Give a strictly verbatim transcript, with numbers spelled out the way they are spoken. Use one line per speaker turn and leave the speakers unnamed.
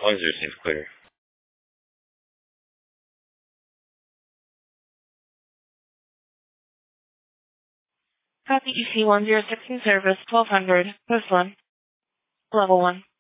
One zero seems clear.
Copy E C one zero six in service, twelve hundred, Coastline, level one.